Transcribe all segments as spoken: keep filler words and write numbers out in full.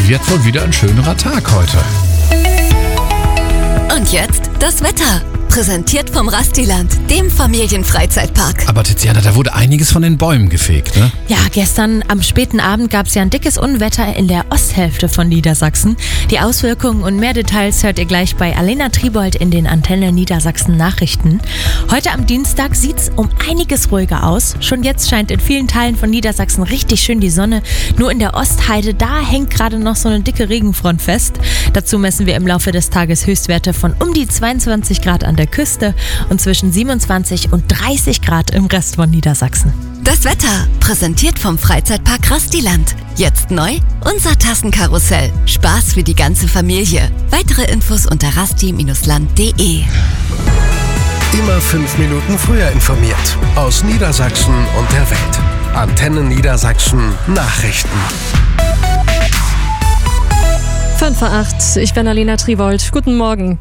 wird wohl wieder ein schönerer Tag heute. Und jetzt das Wetter. Präsentiert vom Rastiland, dem Familienfreizeitpark. Aber Tiziana, da wurde einiges von den Bäumen gefegt, ne? Ja, gestern am späten Abend gab es ja ein dickes Unwetter in der Osthälfte von Niedersachsen. Die Auswirkungen und mehr Details hört ihr gleich bei Alena Tribold in den Antenne Niedersachsen Nachrichten. Heute am Dienstag sieht's um einiges ruhiger aus. Schon jetzt scheint in vielen Teilen von Niedersachsen richtig schön die Sonne. Nur in der Ostheide, da hängt gerade noch so eine dicke Regenfront fest. Dazu messen wir im Laufe des Tages Höchstwerte von um die zweiundzwanzig Grad an der Küste und zwischen siebenundzwanzig und dreißig Grad im Rest von Niedersachsen. Das Wetter, präsentiert vom Freizeitpark Rastiland. Jetzt neu, unser Tassenkarussell. Spaß für die ganze Familie. Weitere Infos unter rasti Bindestrich land punkt de. Immer fünf Minuten früher informiert. Aus Niedersachsen und der Welt. Antenne Niedersachsen Nachrichten. fünf vor acht, ich bin Alena Tribold. Guten Morgen.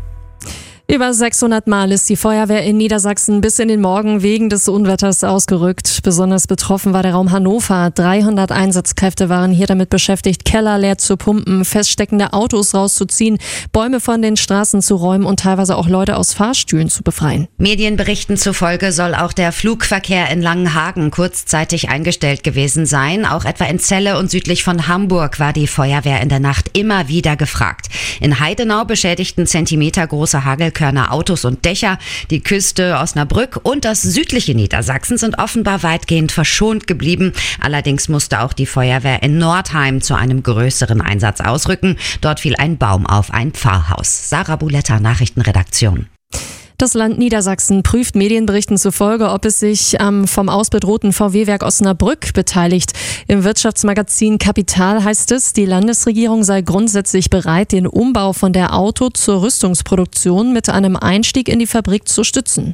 Über sechshundert Mal ist die Feuerwehr in Niedersachsen bis in den Morgen wegen des Unwetters ausgerückt. Besonders betroffen war der Raum Hannover. dreihundert Einsatzkräfte waren hier damit beschäftigt, Keller leer zu pumpen, feststeckende Autos rauszuziehen, Bäume von den Straßen zu räumen und teilweise auch Leute aus Fahrstühlen zu befreien. Medienberichten zufolge soll auch der Flugverkehr in Langenhagen kurzzeitig eingestellt gewesen sein. Auch etwa in Celle und südlich von Hamburg war die Feuerwehr in der Nacht immer wieder gefragt. In Heidenau beschädigten zentimetergroße Hagelkörner Autos und Dächer. Die Küste, Osnabrück und das südliche Niedersachsen sind offenbar weitgehend verschont geblieben. Allerdings musste auch die Feuerwehr in Nordheim zu einem größeren Einsatz ausrücken. Dort fiel ein Baum auf ein Pfarrhaus. Sarah Buletta, Nachrichtenredaktion. Das Land Niedersachsen prüft Medienberichten zufolge, ob es sich am vom ausbedrohten V W-Werk Osnabrück beteiligt. Im Wirtschaftsmagazin Kapital heißt es, die Landesregierung sei grundsätzlich bereit, den Umbau von der Auto- zur Rüstungsproduktion mit einem Einstieg in die Fabrik zu stützen.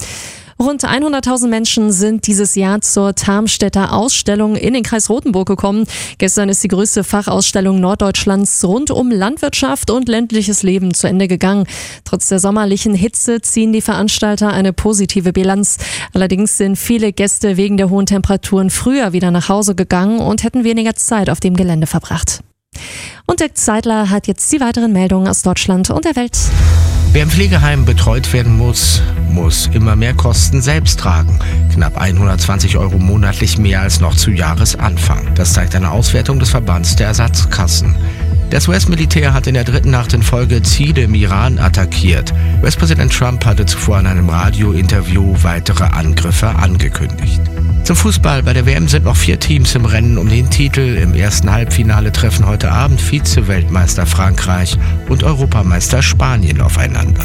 Rund hunderttausend Menschen sind dieses Jahr zur Tarmstädter Ausstellung in den Kreis Rothenburg gekommen. Gestern ist die größte Fachausstellung Norddeutschlands rund um Landwirtschaft und ländliches Leben zu Ende gegangen. Trotz der sommerlichen Hitze ziehen die Veranstalter eine positive Bilanz. Allerdings sind viele Gäste wegen der hohen Temperaturen früher wieder nach Hause gegangen und hätten weniger Zeit auf dem Gelände verbracht. Und Dirk Zeitler hat jetzt die weiteren Meldungen aus Deutschland und der Welt. Wer im Pflegeheim betreut werden muss, muss immer mehr Kosten selbst tragen. Knapp hundertzwanzig Euro monatlich mehr als noch zu Jahresanfang. Das zeigt eine Auswertung des Verbands der Ersatzkassen. Das U S-Militär hat in der dritten Nacht in Folge Ziele im Iran attackiert. U S-Präsident Trump hatte zuvor in einem Radiointerview weitere Angriffe angekündigt. Zum Fußball. Bei der W M sind noch vier Teams im Rennen um den Titel. Im ersten Halbfinale treffen heute Abend Vize-Weltmeister Frankreich und Europameister Spanien aufeinander.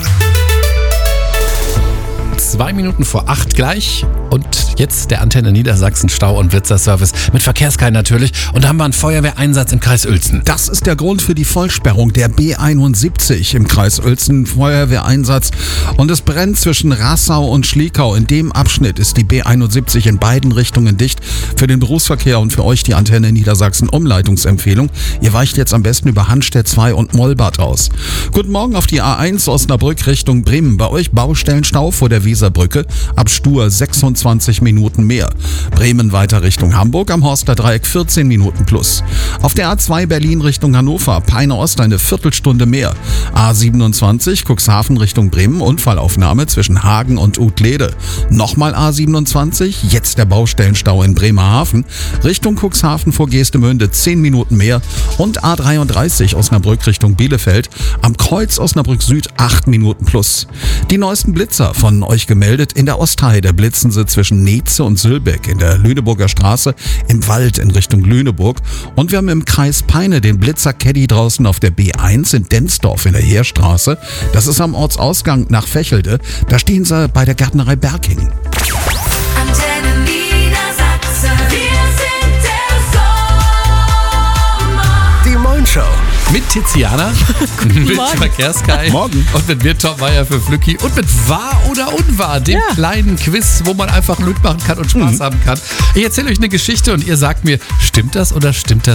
Zwei Minuten vor acht gleich und jetzt der Antenne Niedersachsen Stau- und Blitzerservice mit Verkehrskeil natürlich. Und da haben wir einen Feuerwehreinsatz im Kreis Uelzen. Das ist der Grund für die Vollsperrung der B einundsiebzig im Kreis Uelzen, Feuerwehreinsatz. Und es brennt zwischen Rassau und Schliekau. In dem Abschnitt ist die B einundsiebzig in beiden Richtungen dicht. Für den Berufsverkehr und für euch die Antenne Niedersachsen Umleitungsempfehlung. Ihr weicht jetzt am besten über Hanstedt zwei und Mollbad aus. Guten Morgen auf die A eins Osnabrück Richtung Bremen. Bei euch Baustellenstau vor der Weserbrücke. Ab Stur sechsundzwanzig Minuten mehr. Bremen weiter Richtung Hamburg, am Horster Dreieck vierzehn Minuten plus. Auf der A zwei Berlin Richtung Hannover, Peine Ost eine Viertelstunde mehr. A siebenundzwanzig Cuxhaven Richtung Bremen, Unfallaufnahme zwischen Hagen und Utlede. Nochmal A siebenundzwanzig, jetzt der Baustellenstau in Bremerhaven. Richtung Cuxhaven vor Geestemünde zehn Minuten mehr. Und A dreiunddreißig Osnabrück Richtung Bielefeld, am Kreuz Osnabrück Süd acht Minuten plus. Die neuesten Blitzer von euch gemeldet. In der Ostheide blitzen sie zwischen Neze und Sülbeck, in der Lüneburger Straße, im Wald in Richtung Lüneburg. Und wir haben im Kreis Peine den Blitzer Caddy draußen auf der B eins in Densdorf in der Heerstraße. Das ist am Ortsausgang nach Fächelde. Da stehen sie bei der Gärtnerei Berking. Antenne Niedersachsen, wir sind der Sommer. Die Moin-Show. Mit Tiziana, mit Verkehrskeil Morgen. und mit mir Tom Meier für Flücki und mit Wahr oder Unwahr, dem Ja. kleinen Quiz, wo man einfach mitmachen kann und Spaß mhm. haben kann. Ich erzähle euch eine Geschichte und ihr sagt mir, stimmt das oder stimmt das